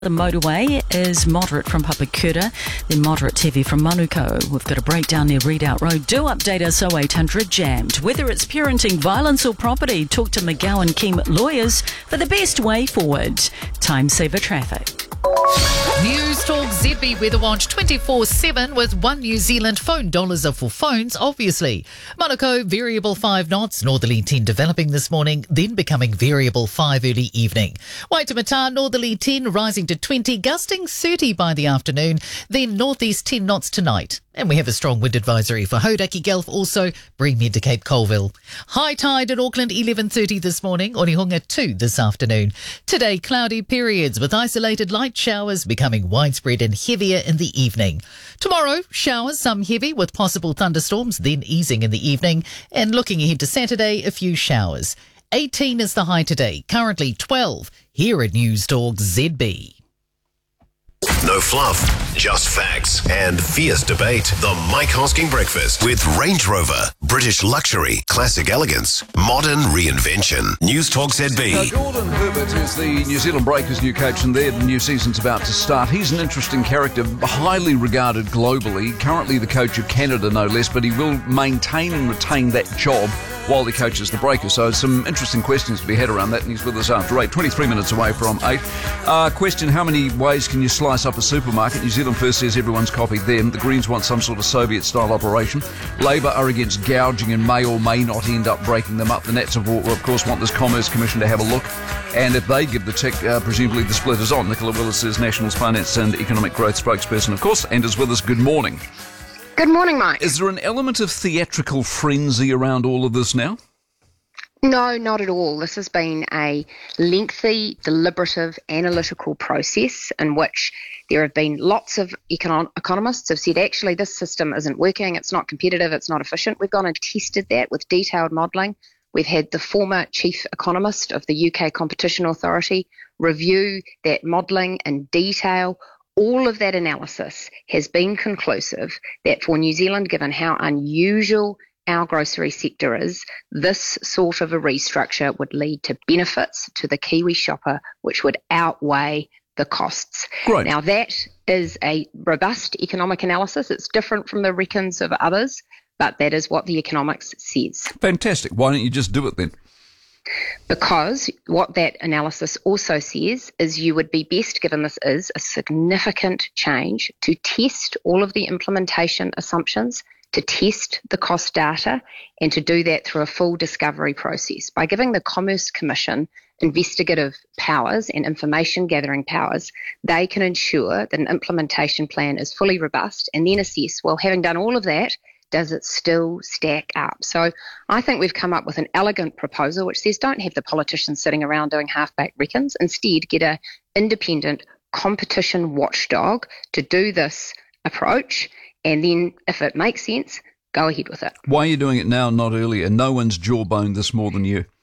The motorway is moderate from Papakura, then moderate to heavy from Manukau. We've got a breakdown near Redoubt Road. Do update us 0800 jammed. Whether it's parenting, violence or property, talk to McGowan Keem Lawyers for the best way forward. Time saver traffic. News Talk ZB Weather Watch 24/7 with One New Zealand phone. Dollars are for phones, obviously. Manukau, variable 5 knots, northerly 10 developing this morning, then becoming variable 5 early evening. Waitemata, northerly 10 rising to 20, gusting 30 by the afternoon, then northeast 10 knots tonight. And we have a strong wind advisory for Hauraki Gulf, also Breamhead to Cape Colville. High tide at Auckland 11:30 this morning, Onehunga 2 this afternoon. Today, cloudy periods with isolated light showers becoming widespread and heavier in the evening. Tomorrow, showers, some heavy with possible thunderstorms, then easing in the evening. And looking ahead to Saturday, a few showers. 18 is the high today, currently 12 here at News Talk ZB. No fluff, just facts and fierce debate. The Mike Hosking Breakfast with Range Rover. British luxury, classic elegance, modern reinvention. News Talk ZB. Gordon Herbert is the New Zealand Breakers' new coach, and their new season's about to start. He's an interesting character, highly regarded globally. Currently the coach of Canada, no less, but he will maintain and retain that job while he coaches the Breakers. So some interesting questions to be had around that, and he's with us after 8, 23 minutes away from 8. Question, how many ways can you slice up a supermarket? New Zealand First says everyone's copied them. The Greens want some sort of Soviet-style operation. Labour are against gouging and may or may not end up breaking them up. The Nats of course, want this Commerce Commission to have a look. And if they give the tick, presumably the split is on. Nicola Willis is National's Finance and Economic Growth spokesperson, of course, and is with us. Good morning. Good morning, Mike. Is there an element of theatrical frenzy around all of this now? No, not at all. This has been a lengthy, deliberative, analytical process in which there have been lots of economists have said, actually, this system isn't working, it's not competitive, it's not efficient. We've gone and tested that with detailed modelling. We've had the former chief economist of the UK Competition Authority review that modelling in detail. All of that analysis has been conclusive that for New Zealand, given how unusual our grocery sector is, this sort of a restructure would lead to benefits to the Kiwi shopper, which would outweigh the costs. Right. Now, that is a robust economic analysis. It's different from the reckons of others, but that is what the economics says. Fantastic. Why don't you just do it then? Because what that analysis also says is you would be best, given this is a significant change, to test all of the implementation assumptions, to test the cost data, and to do that through a full discovery process. By giving the Commerce Commission investigative powers and information gathering powers, they can ensure that an implementation plan is fully robust and then assess, well, having done all of that, does it still stack up? So I think we've come up with an elegant proposal which says don't have the politicians sitting around doing half-baked reckons. Instead, get an independent competition watchdog to do this approach, and then if it makes sense, go ahead with it. Why are you doing it now, not earlier? No one's jawboned this more than you.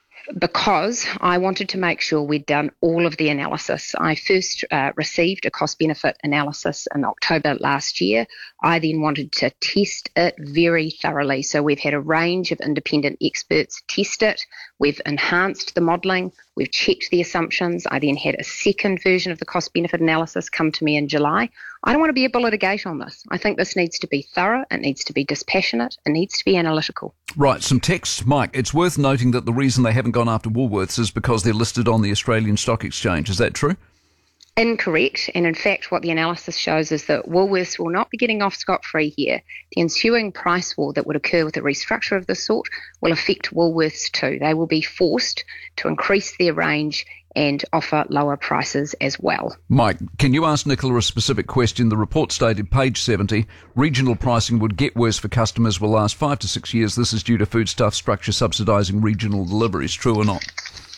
Because I wanted to make sure we'd done all of the analysis. I first received a cost-benefit analysis in October last year. I then wanted to test it very thoroughly. So we've had a range of independent experts test it. We've enhanced the modelling. We've checked the assumptions. I then had a second version of the cost-benefit analysis come to me in July. I don't want to be a bull at a gate on this. I think this needs to be thorough. It needs to be dispassionate. It needs to be analytical. Right, some text, Mike. It's worth noting that the reason they haven't gone after Woolworths is because they're listed on the Australian Stock Exchange. Is that true? Incorrect. And in fact, what the analysis shows is that Woolworths will not be getting off scot-free here. The ensuing price war that would occur with a restructure of this sort will affect Woolworths too. They will be forced to increase their range and offer lower prices as well. Mike, can you ask Nicola a specific question? The report stated, page 70, regional pricing would get worse for customers, will last 5 to 6 years. This is due to foodstuff structure subsidising regional deliveries. True or not?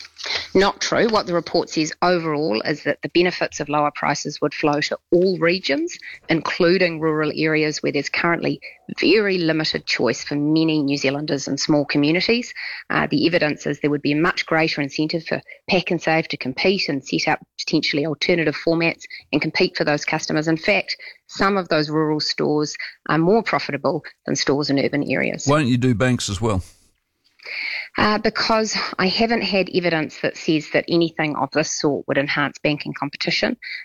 Not true. What the report says overall is that the benefits of lower prices would flow to all regions, including rural areas where there's currently very limited choice for many New Zealanders and small communities. The evidence is there would be a much greater incentive for Pack and Save to compete and set up potentially alternative formats and compete for those customers. In fact, some of those rural stores are more profitable than stores in urban areas. Why don't you do banks as well? Because I haven't had evidence that says that anything of this sort would enhance banking competition.